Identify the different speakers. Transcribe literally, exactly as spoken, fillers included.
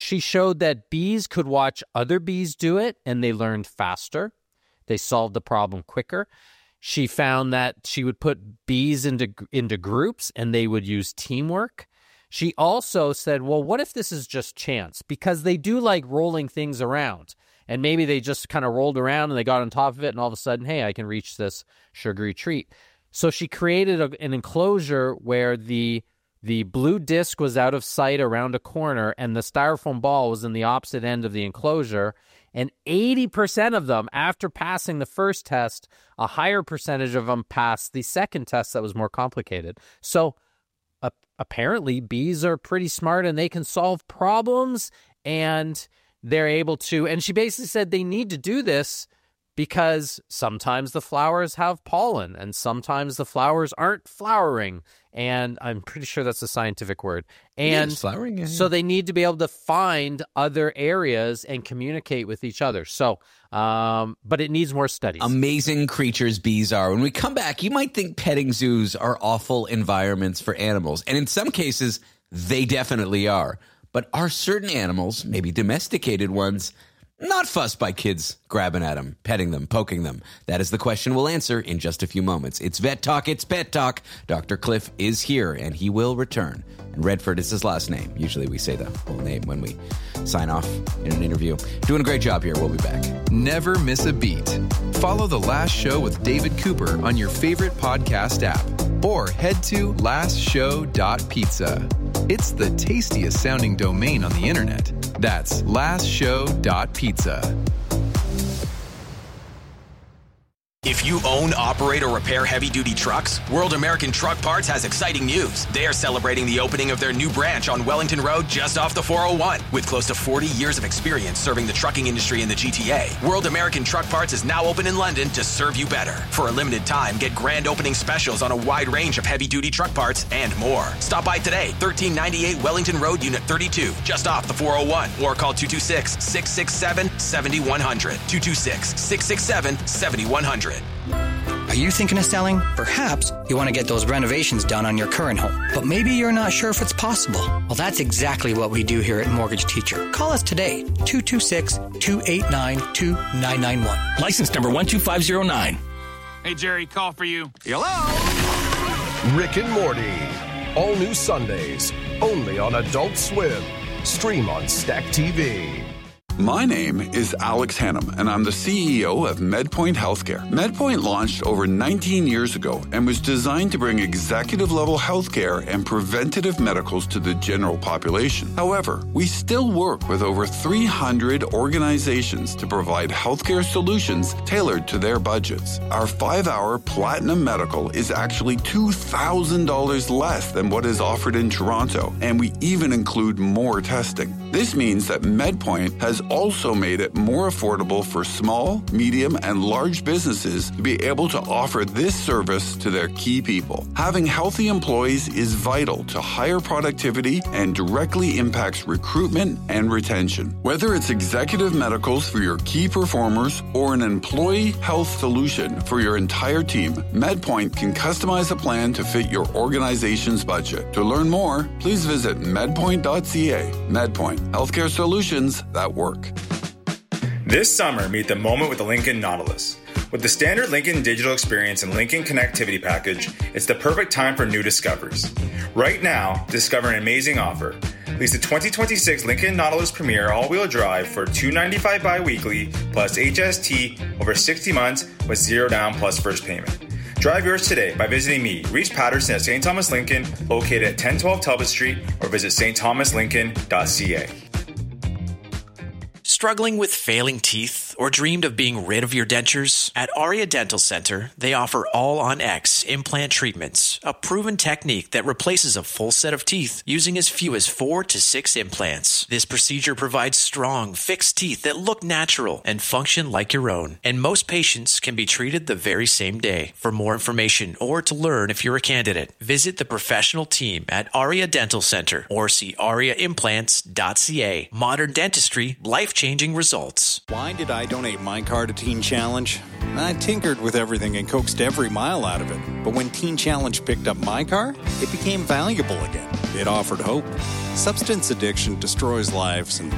Speaker 1: She showed that bees could watch other bees do it, and they learned faster. They solved the problem quicker. She found that she would put bees into into groups, and they would use teamwork. She also said, well, what if this is just chance? Because they do like rolling things around. And maybe they just kind of rolled around and they got on top of it, and all of a sudden, hey, I can reach this sugary treat. So she created a, an enclosure where the the blue disc was out of sight around a corner, and the styrofoam ball was in the opposite end of the enclosure. And eighty percent of them, after passing the first test, a higher percentage of them passed the second test that was more complicated. So uh, apparently bees are pretty smart, and they can solve problems, and they're able to, and she basically said they need to do this because sometimes the flowers have pollen and sometimes the flowers aren't flowering. And I'm pretty sure that's a scientific word. And
Speaker 2: yes, flowering, yeah, yeah.
Speaker 1: So they need to be able to find other areas and communicate with each other. So, um, but it needs more studies.
Speaker 2: Amazing creatures bees are. When we come back, you might think petting zoos are awful environments for animals. And in some cases, they definitely are. But are certain animals, maybe domesticated ones, not fussed by kids grabbing at them, petting them, poking them? That is the question we'll answer in just a few moments. It's Vet Talk, it's Pet Talk. Doctor Cliff is here, and he will return. And Redford is his last name. Usually we say the whole name when we sign off in an interview. Doing a great job here. We'll be back.
Speaker 3: Never miss a beat. Follow The Last Show with David Cooper on your favorite podcast app, or head to last show dot pizza. It's the tastiest sounding domain on the internet. That's last show dot pizza.
Speaker 4: If you own, operate, or repair heavy-duty trucks, World American Truck Parts has exciting news. They are celebrating the opening of their new branch on Wellington Road just off the four oh one. With close to forty years of experience serving the trucking industry in the G T A, World American Truck Parts is now open in London to serve you better. For a limited time, get grand opening specials on a wide range of heavy-duty truck parts and more. Stop by today, thirteen ninety-eight Wellington Road, Unit thirty-two, just off the four oh one, or call two two six, six six seven, seven one zero zero, two two six, six six seven, seven one zero zero.
Speaker 5: Are you thinking of selling? Perhaps you want to get those renovations done on your current home, but maybe you're not sure if it's possible. Well, that's exactly what we do here at Mortgage Teacher. Call us today, two two six, two eight nine, two nine nine one.
Speaker 6: License number one two five zero nine.
Speaker 7: Hey, Jerry, call for you.
Speaker 8: Hello? Rick and Morty. All new Sundays, only on Adult Swim. Stream on Stack T V.
Speaker 9: My name is Alex Hannum, and I'm the C E O of MedPoint Healthcare. MedPoint launched over nineteen years ago and was designed to bring executive-level healthcare and preventative medicals to the general population. However, we still work with over three hundred organizations to provide healthcare solutions tailored to their budgets. Our five-hour Platinum Medical is actually two thousand dollars less than what is offered in Toronto, and we even include more testing. This means that MedPoint has also made it more affordable for small, medium, and large businesses to be able to offer this service to their key people. Having healthy employees is vital to higher productivity and directly impacts recruitment and retention. Whether it's executive medicals for your key performers or an employee health solution for your entire team, MedPoint can customize a plan to fit your organization's budget. To learn more, please visit medpoint dot c a. MedPoint, healthcare solutions that work.
Speaker 10: This summer, meet the moment with the Lincoln Nautilus. With the standard Lincoln digital experience and Lincoln connectivity package, it's the perfect time for new discoveries. Right now, discover an amazing offer. Lease the twenty twenty-six Lincoln Nautilus Premier all-wheel drive for two hundred ninety-five dollars bi-weekly plus H S T over sixty months with zero down plus first payment. Drive yours today by visiting me, Reese Patterson at Saint Thomas Lincoln, located at ten twelve Talbot Street, or visit st thomas lincoln dot c a.
Speaker 11: Struggling with failing teeth or dreamed of being rid of your dentures? At Aria Dental Center, they offer All-on-X implant treatments, a proven technique that replaces a full set of teeth using as few as four to six implants. This procedure provides strong, fixed teeth that look natural and function like your own, and most patients can be treated the very same day. For more information or to learn if you're a candidate, visit the professional team at Aria Dental Center or see aria implants dot c a. Modern dentistry, life-changing results.
Speaker 12: Why did I donate my car to Teen Challenge? I tinkered with everything and coaxed every mile out of it. But when Teen Challenge picked up my car, it became valuable again. It offered hope. Substance addiction destroys lives, and